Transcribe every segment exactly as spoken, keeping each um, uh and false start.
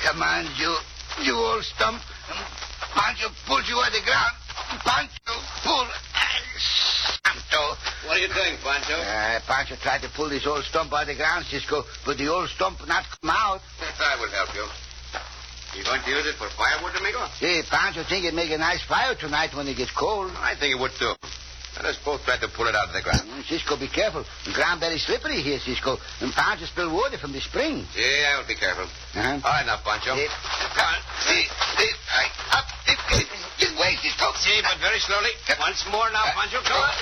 Come on, you, you old stump. Pancho pulls you on the ground. Pancho, pull. Santo. What are you doing, Pancho? Uh, Pancho tried to pull this old stump out of the ground, Cisco, but the old stump not come out. I will help you. You going to use it for firewood, amigo? See, Pancho think it'd make a nice fire tonight when it gets cold. I think it would, too. Let us both try to pull it out of the ground. Mm, Cisco, be careful. The ground very slippery here, Cisco. And Pancho spilled water from the spring. Yeah, I will be careful. Uh-huh. All right, now, Pancho. See, Come on. see, see, right, up, it, it, it, wait, Cisco. See, but very slowly. Once more now, Pancho. Come on.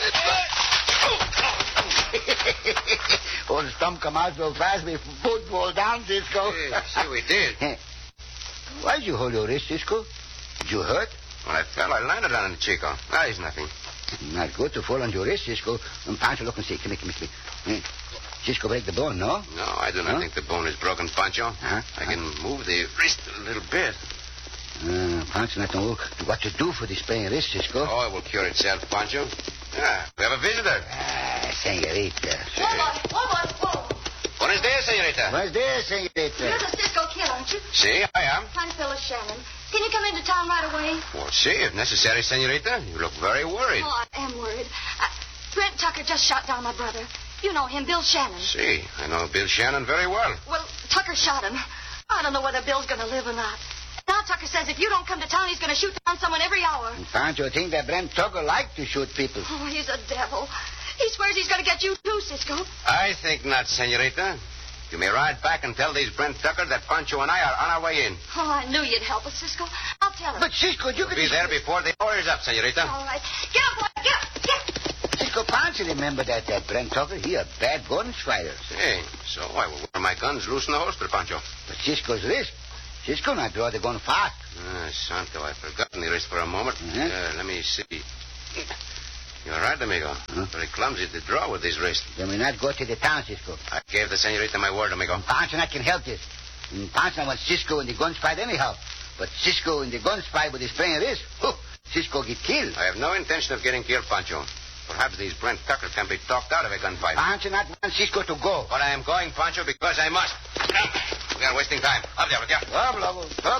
Old stump come out so fast we both fall down, Cisco. Yeah, see, we did. Why did you hold your wrist, Cisco? Did you hurt? When I fell, I landed on it, Chico. That is nothing. Not good to fall on your wrist, Cisco. And Pancho, look and see. Come here, come here, come here. Cisco break the bone, no? No, I do not Huh? think the bone is broken, Pancho. Uh-huh. I can move the wrist a little bit. Uh, Pancho not know what to do for this sprained wrist, Cisco. Oh, it will cure itself, Pancho. Ah, we have a visitor. Ah, senorita. Whoa, boy, whoa, boy, whoa. Buenos dias, senorita. What's there, You're senorita? the Cisco kid, aren't you? See, I am. I'm Phyllis Shannon. Can you come into town right away? Well, see, if necessary, senorita. You look very worried. Oh, I am worried. Uh, Brent Tucker just shot down my brother. You know him, Bill Shannon. See, I know Bill Shannon very well. Well, Tucker shot him. I don't know whether Bill's going to live or not. Now Tucker says if you don't come to town, he's going to shoot down someone every hour. Pancho think that Brent Tucker like to shoot people. Oh, he's a devil. He swears he's going to get you too, Cisco. I think not, senorita. You may ride back and tell these Brent Tucker that Pancho and I are on our way in. Oh, I knew you'd help us, Cisco. I'll tell him. But, Cisco, you We'll could... be there before the hour is up, senorita. All right. Get up, boy. Get up. Get up. Cisco, Pancho remember that, that Brent Tucker, he a bad gunfighter. Hey, so I will wear my guns loose in the holster, Pancho. But Cisco's wrist, Cisco not draw the gun fast. Ah, Santo, I've forgotten the wrist for a moment. Mhm. Uh, let me see. You're right, amigo. Huh? Very clumsy to draw with this wrist. Then we not go to the town, Cisco. I gave the senorita my word, amigo. Pancho not can help this. And Pancho wants Cisco in the gunfight anyhow. But Cisco in the gunfight with his sprained wrist, oh, Cisco get killed. I have no intention of getting killed, Pancho. Perhaps these Brent Tucker can be talked out of a gunfight. Pancho not want Cisco to go. But I am going, Pancho, because I must. Come. We are wasting time. Up there with you. Up, Lobo. Up.